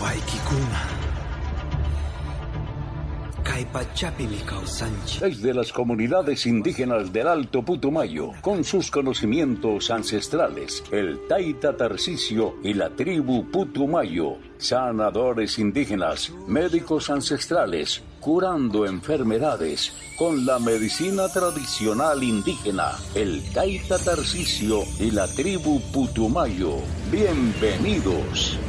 Desde las comunidades indígenas del Alto Putumayo, con sus conocimientos ancestrales, el Taita Tarcisio y la tribu Putumayo, sanadores indígenas, médicos ancestrales, curando enfermedades con la medicina tradicional indígena, el Taita Tarcisio y la tribu Putumayo. Bienvenidos.